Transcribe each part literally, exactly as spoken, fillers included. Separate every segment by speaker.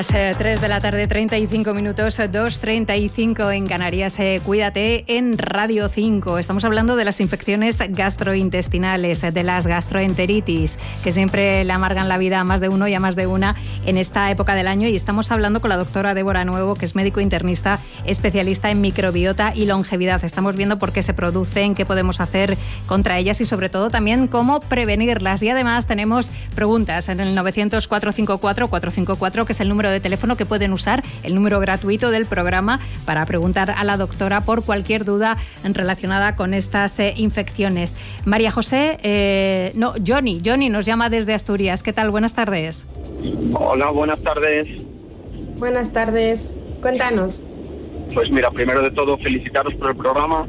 Speaker 1: tres de la tarde, treinta y cinco minutos, dos treinta y cinco en Canarias. Eh, cuídate en Radio cinco. Estamos hablando de las infecciones gastrointestinales, de las gastroenteritis, que siempre le amargan la vida a más de uno y a más de una en esta época del año. Y estamos hablando con la doctora Débora Nuevo, que es médico internista, especialista en microbiota y longevidad. Estamos viendo por qué se producen, qué podemos hacer contra ellas y sobre todo también cómo prevenirlas. Y además tenemos preguntas en el novecientos, cuatrocientos cincuenta y cuatro, cuatrocientos cincuenta y cuatro, que es el número de teléfono que pueden usar, el número gratuito del programa, para preguntar a la doctora por cualquier duda relacionada con estas eh, infecciones. María José, eh, no, Johnny, Johnny nos llama desde Asturias. ¿Qué tal? Buenas tardes.
Speaker 2: Hola, buenas tardes.
Speaker 3: Buenas tardes. Cuéntanos.
Speaker 2: Pues mira, primero de todo, felicitaros por el programa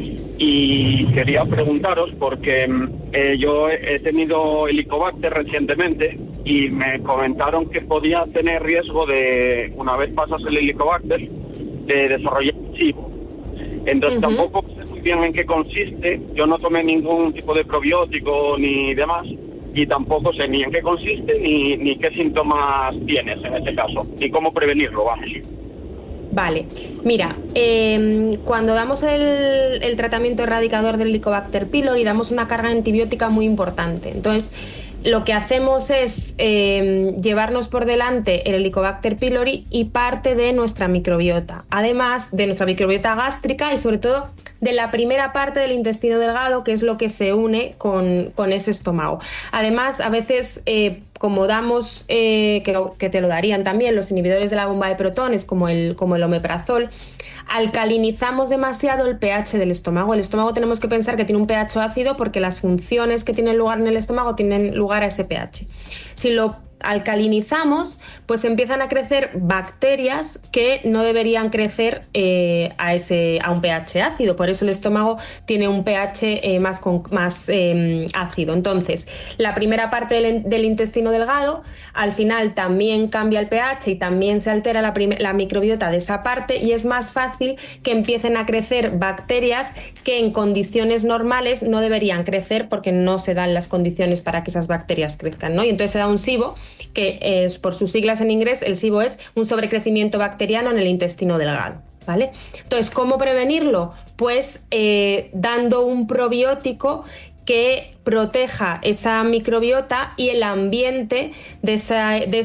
Speaker 2: y quería preguntaros porque eh, yo he tenido Helicobacter recientemente y me comentaron que podía tener riesgo de, una vez pasas el Helicobacter, de desarrollar SIBO. Entonces uh-huh. tampoco sé muy bien en qué consiste. Yo no tomé ningún tipo de probiótico ni demás y tampoco sé ni en qué consiste ni, ni qué síntomas tienes en este caso, ni cómo prevenirlo, vamos.
Speaker 3: Vale, mira, eh, cuando damos el, el tratamiento erradicador del Helicobacter pylori damos una carga antibiótica muy importante. Entonces, lo que hacemos es eh, llevarnos por delante el Helicobacter pylori y parte de nuestra microbiota, además de nuestra microbiota gástrica y sobre todo de la primera parte del intestino delgado, que es lo que se une con, con ese estómago. Además, a veces, eh, como damos, eh, que, que te lo darían también los inhibidores de la bomba de protones, como el, como el omeprazol, alcalinizamos demasiado el pH del estómago. El estómago tenemos que pensar que tiene un pH ácido porque las funciones que tienen lugar en el estómago tienen lugar a ese pH. Si lo alcalinizamos, pues empiezan a crecer bacterias que no deberían crecer eh, a, ese, a un pH ácido. Por eso el estómago tiene un pH eh, más, con, más eh, ácido. Entonces, la primera parte del, del intestino delgado, al final también cambia el pH y también se altera la, prim- la microbiota de esa parte y es más fácil que empiecen a crecer bacterias que en condiciones normales no deberían crecer porque no se dan las condiciones para que esas bacterias crezcan, ¿no? Y entonces se da un SIBO, que es, por sus siglas en inglés, el SIBO es un sobrecrecimiento bacteriano en el intestino delgado, ¿vale? Entonces, ¿cómo prevenirlo? Pues eh, dando un probiótico que proteja esa microbiota y el ambiente de esa, de